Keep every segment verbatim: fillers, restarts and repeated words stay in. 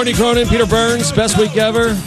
Courtney Cronin, Peter Burns, best week ever. Uh,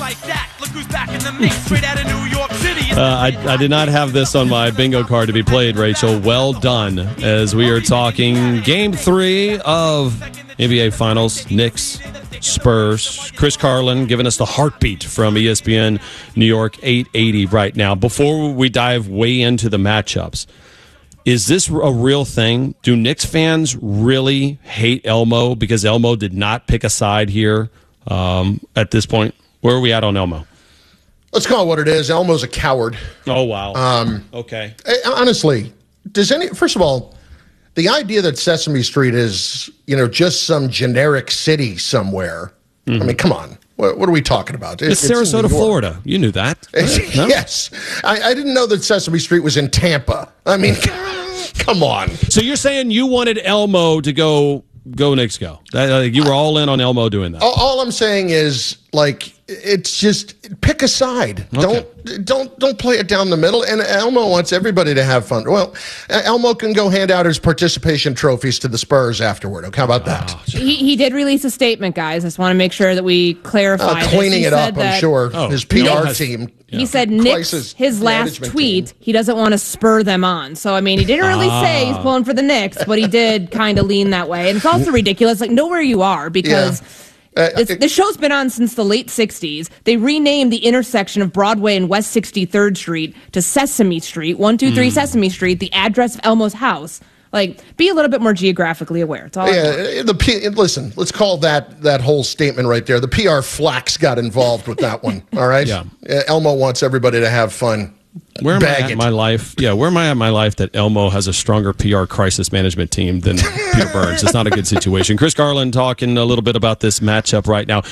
I, I did not have this on my bingo card to be played, Rachel. Well done, as we are talking game three of N B A Finals. Knicks, Spurs. Chris Carlin giving us the heartbeat from E S P N New York, eight eighty right now. Before we dive way into the matchups, is this a real thing? Do Knicks fans really hate Elmo because Elmo did not pick a side here um, at this point? Where are we at on Elmo? Let's call it what it is. Elmo's a coward. Oh, wow. Um, okay. Honestly, does any, first of all, the idea that Sesame Street is, you know, just some generic city somewhere. Mm-hmm. I mean, come on. What, what are we talking about? It's, it's Sarasota, Florida. You knew that. Right? No? Yes. I, I didn't know that Sesame Street was in Tampa. I mean, come on. So you're saying you wanted Elmo to go, go Knicks go. That, uh, you were all in on Elmo doing that. All, all I'm saying is, like, it's just pick a side. Okay. Don't don't don't play it down the middle. And Elmo wants everybody to have fun. Well, Elmo can go hand out his participation trophies to the Spurs afterward. Okay, how about that? Oh, he, he did release a statement, guys. I just want to make sure that we clarify. Uh, cleaning it up, that, I'm sure. Oh, his P R has, team. He yeah. said Knicks, his last tweet, team. He doesn't want to spur them on. So, I mean, he didn't really ah. say he's pulling for the Knicks, but he did kind of lean that way. And it's also ridiculous. Like, know where you are because... Yeah. Uh, this, this show's been on since the late sixties. They renamed the intersection of Broadway and West sixty-third Street to Sesame Street, one two three mm. Sesame Street, the address of Elmo's house. Like, be a little bit more geographically aware. It's all yeah, the P, listen, let's call that that whole statement right there. The P R flax got involved with that one, all right? Yeah. Uh, Elmo wants everybody to have fun. Where am Bag I at it. in my life? Yeah, where am I at in my life that Elmo has a stronger P R crisis management team than Peter Burns? It's not a good situation. Chris Carlin talking a little bit about this matchup right now.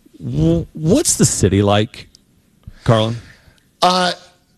What's the city like, Carlin? Uh,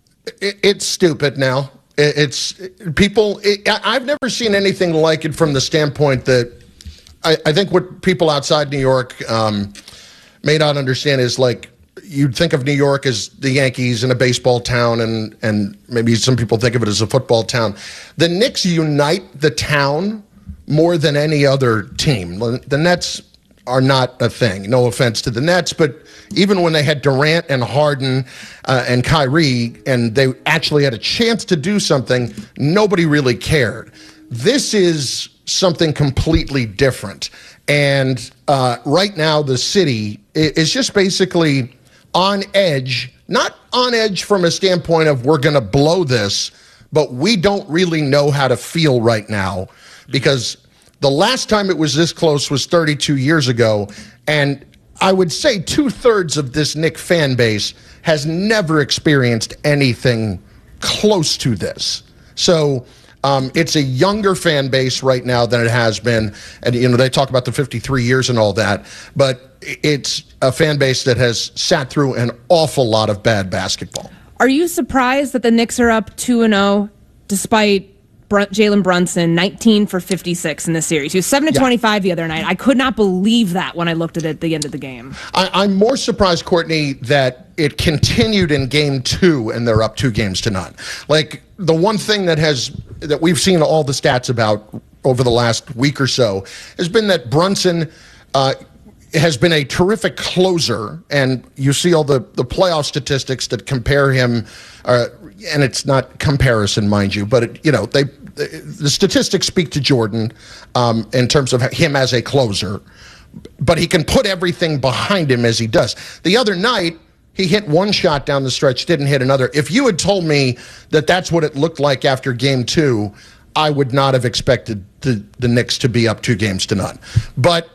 it, it's stupid now. It, it's people. It, I've never seen anything like it from the standpoint that I, I think what people outside New York um, may not understand is like. You'd think of New York as the Yankees and a baseball town, and, and maybe some people think of it as a football town. The Knicks unite the town more than any other team. The Nets are not a thing. No offense to the Nets, but even when they had Durant and Harden uh, and Kyrie, and they actually had a chance to do something, nobody really cared. This is something completely different. And uh, right now, the city is just basically on edge, not on edge from a standpoint of we're going to blow this, but we don't really know how to feel right now because the last time it was this close was thirty-two years ago. And I would say two thirds of this Knick fan base has never experienced anything close to this. So um, it's a younger fan base right now than it has been. And, you know, they talk about the fifty-three years and all that, but it's a fan base that has sat through an awful lot of bad basketball. Are you surprised that the Knicks are up two and oh despite Br- Jalen Brunson nineteen for fifty-six in this series? He was seven to yeah. twenty-five the other night. I could not believe that when I looked at it at the end of the game. I, I'm more surprised, Courtney, that it continued in game two and they're up two games to none. Like, the one thing that has that we've seen all the stats about over the last week or so has been that Brunson uh, has been a terrific closer, and you see all the, the playoff statistics that compare him, uh, and it's not comparison, mind you, but, it, you know, they the statistics speak to Jordan um, in terms of him as a closer, but he can put everything behind him as he does. The other night, he hit one shot down the stretch, didn't hit another. If you had told me that that's what it looked like after game two, I would not have expected the, the Knicks to be up two games to none. But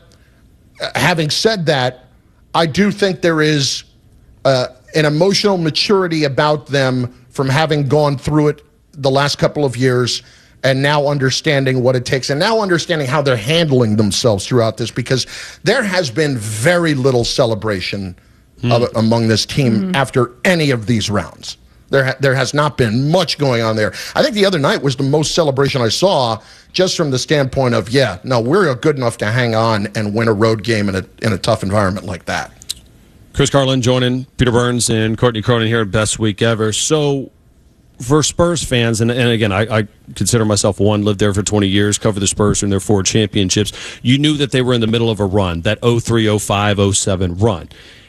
having said that, I do think there is uh, an emotional maturity about them from having gone through it the last couple of years and now understanding what it takes and now understanding how they're handling themselves throughout this, because there has been very little celebration mm. of, among this team mm-hmm. after any of these rounds. There, ha- there has not been much going on there. I think the other night was the most celebration I saw, just from the standpoint of, yeah, no, we're good enough to hang on and win a road game in a in a tough environment like that. Chris Carlin joining Peter Burns and Courtney Cronin here at Best Week Ever. So for Spurs fans, and, and again, I, I consider myself one, lived there for twenty years, covered the Spurs in their four championships. You knew that they were in the middle of a run, that oh three, oh five, oh seven run.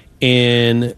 And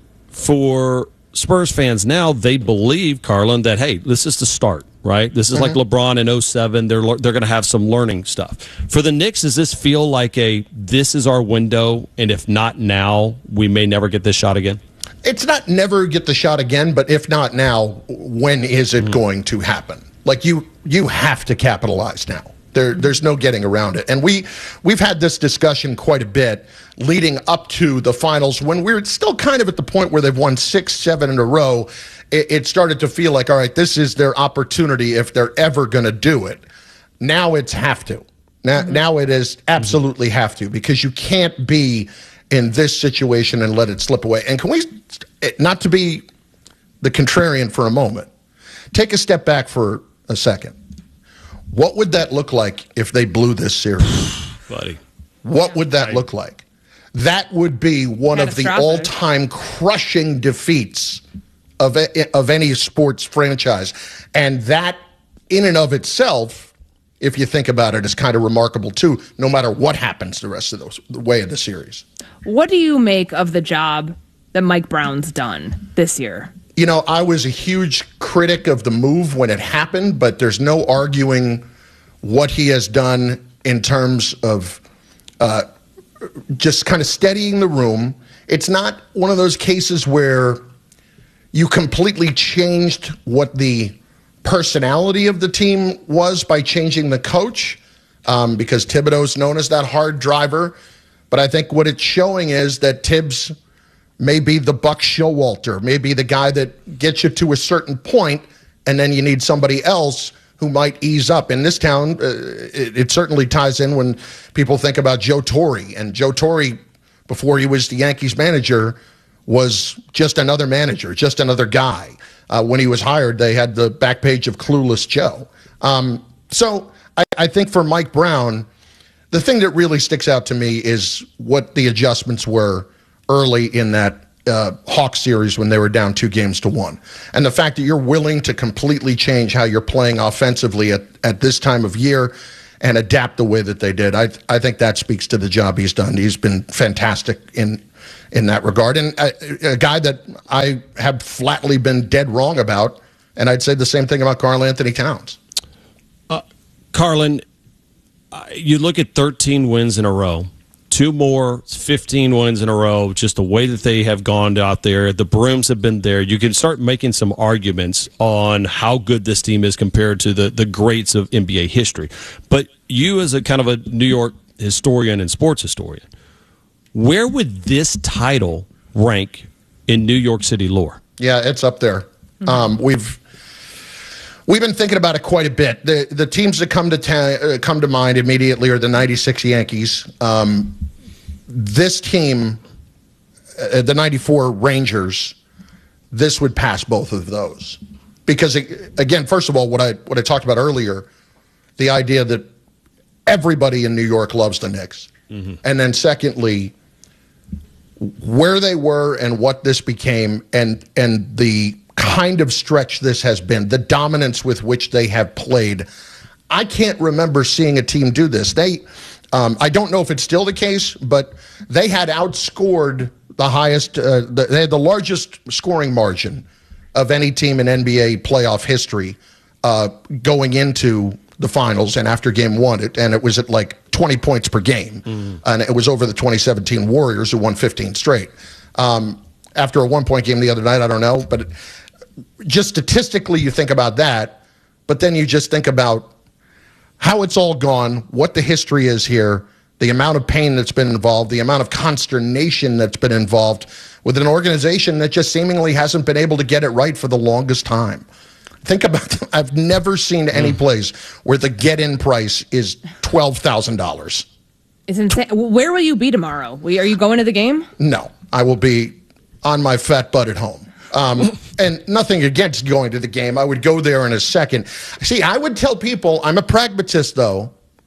for Spurs fans now, they believe, Carlin, that, hey, this is the start, right? This is mm-hmm. like LeBron in oh seven. They're, they're going to have some learning stuff. For the Knicks, does this feel like a, this is our window, and if not now, we may never get this shot again? It's not never get the shot again, but if not now, when is it mm-hmm. going to happen? Like, you you have to capitalize now. There, there's no getting around it. And we, we've had this discussion quite a bit leading up to the finals when we're still kind of at the point where they've won six, seven in a row. It, it started to feel like, all right, this is their opportunity if they're ever going to do it. Now it's have to. Now, mm-hmm. now it is absolutely have to, because you can't be in this situation and let it slip away. And can we, not to be the contrarian for a moment, take a step back for a second. What would that look like if they blew this series? Buddy. What would that look like? That would be one of the all-time crushing defeats of, of any sports franchise. And that, in and of itself, if you think about it, is kind of remarkable, too, no matter what happens the rest of the, the way of the series. What do you make of the job that Mike Brown's done this year? You know, I was a huge critic of the move when it happened, but there's no arguing what he has done in terms of uh, just kind of steadying the room. It's not one of those cases where you completely changed what the personality of the team was by changing the coach, um, because Thibodeau's known as that hard driver. But I think what it's showing is that Tibbs may be the Buck Showalter, maybe the guy that gets you to a certain point, and then you need somebody else who might ease up. In this town, uh, it, it certainly ties in when people think about Joe Torre. And Joe Torre, before he was the Yankees manager, was just another manager, just another guy. Uh, when he was hired, they had the back page of Clueless Joe. Um, so I, I think for Mike Brown, the thing that really sticks out to me is what the adjustments were early in that uh, Hawks series when they were down two games to one. And the fact that you're willing to completely change how you're playing offensively at, at this time of year and adapt the way that they did, I I think that speaks to the job he's done. He's been fantastic in in that regard. And a, a guy that I have flatly been dead wrong about, and I'd say the same thing about Karl-Anthony Towns. Uh, Carlin, uh, you look at thirteen wins in a row. Two more, fifteen wins in a row, just the way that they have gone out there. The brooms have been there. You can start making some arguments on how good this team is compared to the, the greats of N B A history. But you, as a kind of a New York historian and sports historian, where would this title rank in New York City lore? Yeah, it's up there. Mm-hmm. Um, we've we've been thinking about it quite a bit. The the teams that come to ta- uh, come to mind immediately are the ninety-six Yankees. Um, this team, uh, the ninety-four Rangers, this would pass both of those. Because, it, again, first of all, what I what I talked about earlier, the idea that everybody in New York loves the Knicks. Mm-hmm. And then secondly, where they were and what this became, and and the kind of stretch this has been, the dominance with which they have played. I can't remember seeing a team do this. They, um, I don't know if it's still the case, but they had outscored the highest, uh, the, they had the largest scoring margin of any team in N B A playoff history uh, going into the finals and after game one, it, and it was at like twenty points per game. Mm. And it was over the twenty seventeen Warriors, who won fifteen straight. Um, after a one-point game the other night, I don't know, but it, just statistically, you think about that, but then you just think about how it's all gone, what the history is here, the amount of pain that's been involved, the amount of consternation that's been involved with an organization that just seemingly hasn't been able to get it right for the longest time. Think about it. I've never seen any mm. place where the get-in price is twelve thousand dollars. It's insane. Where will you be tomorrow? Are you going to the game? No, I will be on my fat butt at home. Um, and nothing against going to the game. I would go there in a second. See, I would tell people, I'm a pragmatist, though.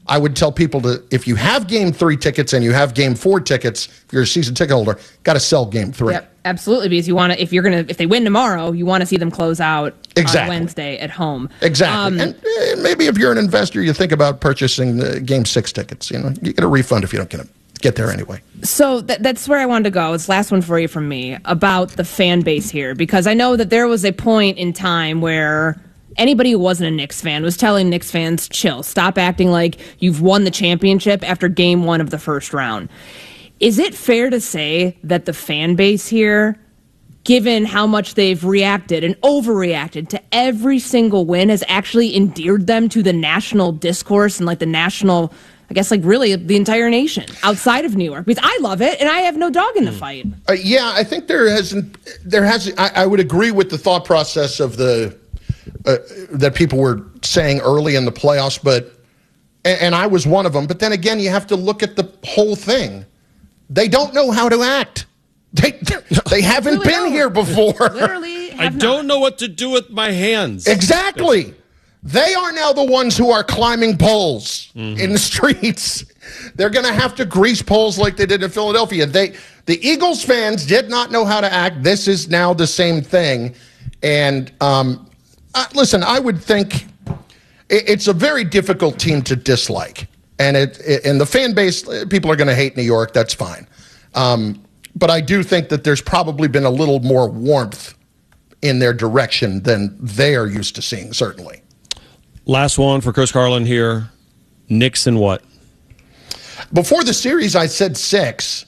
I would tell people to, if you have game three tickets and you have game four tickets, if you're a season ticket holder, got to sell game three. Yep, absolutely, because you want to, if you're going to, if they win tomorrow, you want to see them close out exactly. on Wednesday at home. Exactly. Um, and uh, maybe if you're an investor, you think about purchasing the game six tickets. You know, you get a refund if you don't get them. Get there anyway. So th- that's where I wanted to go. It's the last one for you from me about the fan base here, because I know that there was a point in time where anybody who wasn't a Knicks fan was telling Knicks fans, chill, stop acting like you've won the championship after game one of the first round. Is it fair to say that the fan base here, given how much they've reacted and overreacted to every single win, has actually endeared them to the national discourse and like the national, I guess, like really the entire nation outside of New York? Because I love it and I have no dog in the fight. Uh, yeah, I think there hasn't, there has, I, I would agree with the thought process of the, Uh, that people were saying early in the playoffs, but and, and I was one of them. But then again, you have to look at the whole thing. They don't know how to act. They they haven't really been don't. here before. Literally, I not. don't know what to do with my hands. Exactly. They are now the ones who are climbing poles mm-hmm. in the streets. They're going to have to grease poles like they did in Philadelphia. They the Eagles fans did not know how to act. This is now the same thing, and. um Uh, listen, I would think it, it's a very difficult team to dislike, and it, it and the fan base, people are going to hate New York. That's fine, um, but I do think that there's probably been a little more warmth in their direction than they are used to seeing. Certainly. Last one for Chris Carlin here. Knicks and what? Before the series, I said six.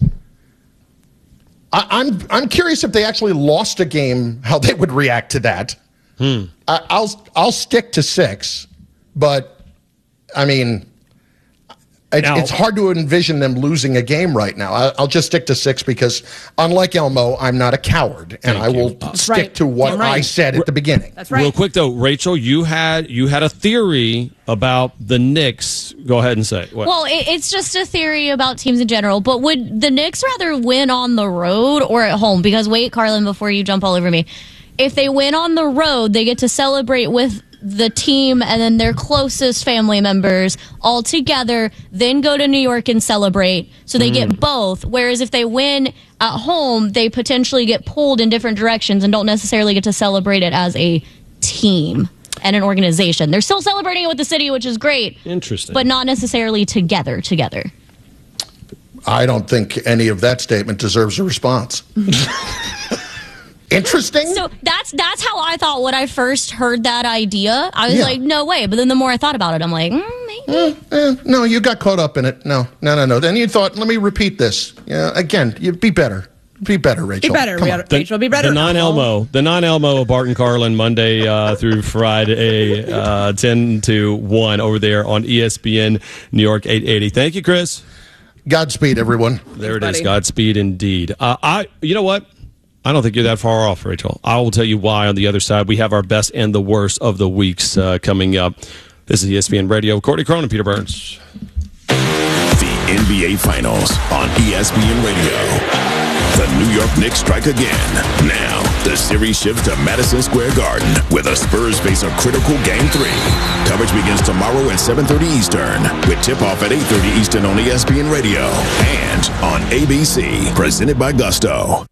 I, I'm I'm curious if they actually lost a game, how they would react to that. Hmm. I, I'll I'll stick to six, but I mean, it, now, it's hard to envision them losing a game right now. I, I'll just stick to six because, unlike Elmo, I'm not a coward, and I will uh, stick right. to what right. I said at the beginning. That's right. Real quick though, Rachel, you had you had a theory about the Knicks. Go ahead and say. What? Well, it, it's just a theory about teams in general. But would the Knicks rather win on the road or at home? Because wait, Carlin, before you jump all over me. If they win on the road, they get to celebrate with the team and then their closest family members all together, then go to New York and celebrate. So they mm. get both. Whereas if they win at home, they potentially get pulled in different directions and don't necessarily get to celebrate it as a team and an organization. They're still celebrating it with the city, which is great. Interesting. But not necessarily together, together. I don't think any of that statement deserves a response. Interesting. So that's that's how I thought when I first heard that idea. I was yeah. like, no way. But then the more I thought about it, I'm like, mm, maybe. Eh, eh, no, you got caught up in it. No, no, no, no. Then you thought, let me repeat this. Yeah, again, you be better. Be better, Rachel. Be better, Come Rachel. Be better. The non-Elmo. The non-Elmo of Bart and Carlin, Monday uh, through Friday, uh, ten to one over there on E S P N New York eight eighty. Thank you, Chris. Godspeed, everyone. There Thanks, it is. buddy. Godspeed indeed. Uh, I. You know what? I don't think you're that far off, Rachel. I will tell you why on the other side. We have our best and the worst of the weeks uh, coming up. This is E S P N Radio. Courtney Cronin, Peter Burns. The N B A Finals on E S P N Radio. The New York Knicks strike again. Now, the series shifts to Madison Square Garden, where the Spurs face a critical Game three. Coverage begins tomorrow at seven thirty Eastern, with tip-off at eight thirty Eastern on E S P N Radio and on A B C, presented by Gusto.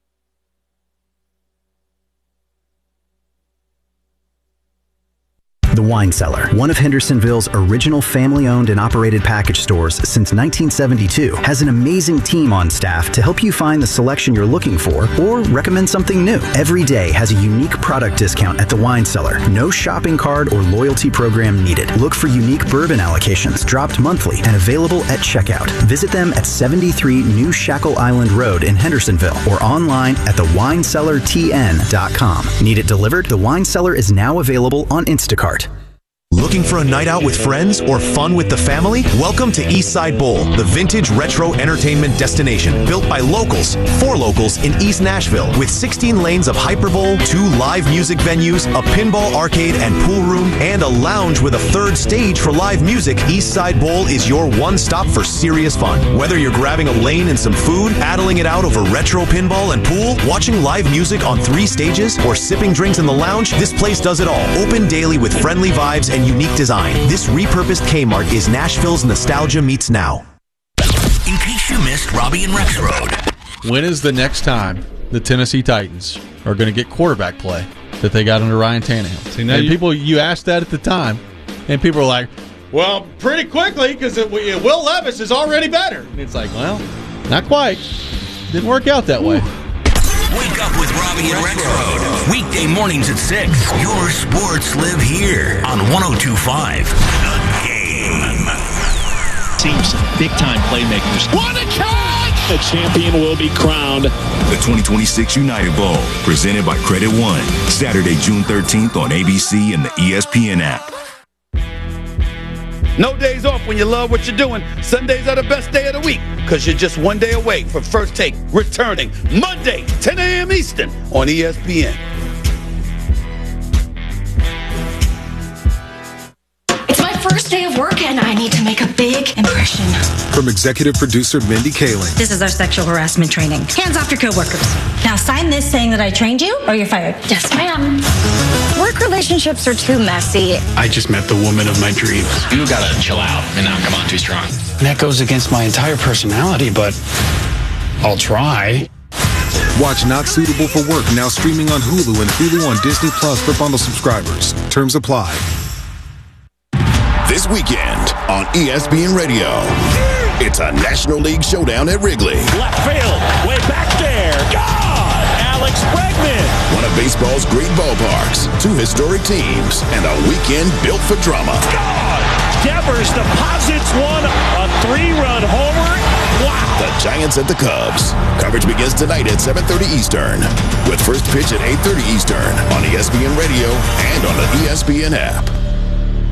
The Wine Cellar, one of Hendersonville's original family-owned and operated package stores since nineteen seventy-two, has an amazing team on staff to help you find the selection you're looking for or recommend something new. Every day has a unique product discount at The Wine Cellar. No shopping card or loyalty program needed. Look for unique bourbon allocations dropped monthly and available at checkout. Visit them at seventy-three New Shackle Island Road in Hendersonville or online at the wine cellar t n dot com. Need it delivered? The Wine Cellar is now available on Instacart. Looking for a night out with friends or fun with the family? Welcome to Eastside Bowl, the vintage retro entertainment destination built by locals for locals in East Nashville, with sixteen lanes of hyperbowl, two live music venues, a pinball arcade and pool room, and a lounge with a third stage for live music. Eastside Bowl is your one stop for serious fun. Whether you're grabbing a lane and some food, battling it out over retro pinball and pool, watching live music on three stages, or sipping drinks in the lounge, this place does it all. Open daily with friendly vibes and and unique design, this repurposed Kmart is Nashville's nostalgia meets now. In case you missed Robbie and Rex Road. When is the next time the Tennessee Titans are going to get quarterback play that they got under Ryan Tannehill? See, now and you, people, you asked that at the time, and people were like, well, pretty quickly, because Will Levis is already better. And it's like, well, not quite. Didn't work out that way. Wake up with Robbie and Rex Road. Weekday mornings at six. Your sports live here on one oh two point five. The Game. Seems big-time playmakers. What a catch! The champion will be crowned. The twenty twenty-six United Bowl, presented by Credit One. Saturday, June thirteenth on A B C and the E S P N app. No days off when you love what you're doing. Sundays are the best day of the week because you're just one day away from First Take returning Monday, ten a.m. Eastern on E S P N. It's my first day of work and I need to make a big impression. From executive producer Mindy Kaling. This is our sexual harassment training. Hands off your coworkers. Now sign this saying that I trained you or you're fired. Yes, ma'am. Work relationships are too messy. I just met the woman of my dreams. You gotta chill out and not come on too strong. That goes against my entire personality, but I'll try. Watch Not Suitable for Work now streaming on Hulu and Hulu on Disney Plus for bundle subscribers. Terms apply. This weekend on E S P N Radio, it's a National League showdown at Wrigley. Left field, way back there. God! Alex Bregman. One of baseball's great ballparks, two historic teams, and a weekend built for drama. God! Devers deposits one, a three-run homer. Wow! The Giants at the Cubs. Coverage begins tonight at seven thirty Eastern, with first pitch at eight thirty Eastern on E S P N Radio and on the E S P N app.